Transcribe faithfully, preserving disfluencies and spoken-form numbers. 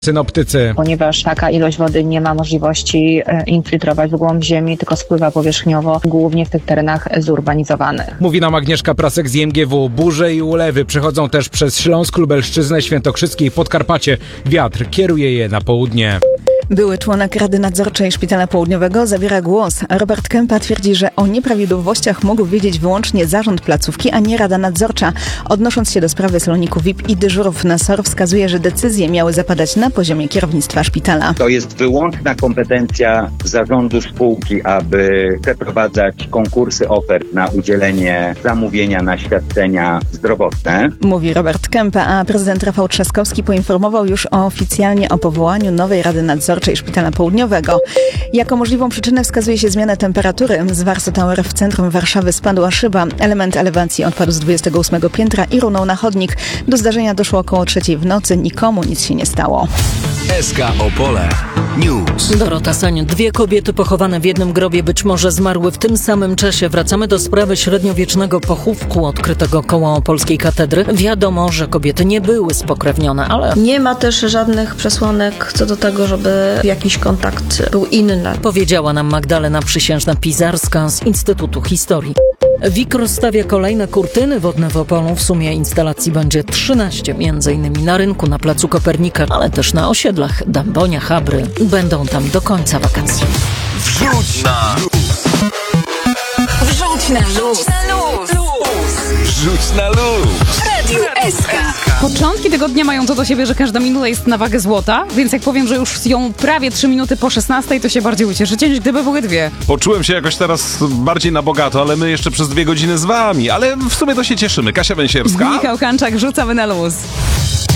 Synoptycy. Ponieważ taka ilość wody nie ma możliwości infiltrować w głąb ziemi, tylko spływa powierzchniowo, głównie w tych terenach zurbanizowanych. Mówi nam Agnieszka Prasek z I M G W. Burze i ulewy przechodzą też przez Śląsk, Lubelszczyznę, Świętokrzyskie i Podkarpacie. Wiatr kieruje je na południe. Były członek Rady Nadzorczej Szpitala Południowego zabiera głos. Robert Kępa twierdzi, że o nieprawidłowościach mógł wiedzieć wyłącznie zarząd placówki, a nie Rada Nadzorcza. Odnosząc się do sprawy saloniku V I P i dyżurów na S O R, wskazuje, że decyzje miały zapadać na poziomie kierownictwa szpitala. To jest wyłączna kompetencja zarządu spółki, aby przeprowadzać konkursy ofert na udzielenie zamówienia na świadczenia zdrowotne. Mówi Robert Kępa, a prezydent Rafał Trzaskowski poinformował już oficjalnie o powołaniu nowej Rady Nadzorczej Szpitala Południowego. Jako możliwą przyczynę wskazuje się zmianę temperatury. Z Warso Tower w centrum Warszawy spadła szyba. Element elewacji odpadł z dwudziestego ósmego piętra i runął na chodnik. Do zdarzenia doszło około trzeciej w nocy. Nikomu nic się nie stało. S K Opole News. Dorota Sań. Dwie kobiety pochowane w jednym grobie być może zmarły w tym samym czasie. Wracamy do sprawy średniowiecznego pochówku odkrytego koło Opolskiej Katedry. Wiadomo, że kobiety nie były spokrewnione, ale... Nie ma też żadnych przesłanek co do tego, żeby jakiś kontakt był inny. Powiedziała nam Magdalena Przysiężna-Pizarska z Instytutu Historii. W I K rozstawia kolejne kurtyny wodne w Opolu. W sumie instalacji będzie trzynaście, między innymi na rynku, na placu Kopernika, ale też na osiedlach Dębonia, Chabry. Będą tam do końca wakacji. Wrzuć na luz. Wrzuć na luz. Wrzuć na luz. Radio S K. Początki tygodnia mają to do siebie, że każda minuta jest na wagę złota, więc jak powiem, że już ją prawie trzy minuty po szesnastej, to się bardziej ucieszycie, niż gdyby były dwie. Poczułem się jakoś teraz bardziej na bogato, ale my jeszcze przez dwie godziny z wami, ale w sumie to się cieszymy. Kasia Węsierska. Michał Hanczak, rzucamy na luz.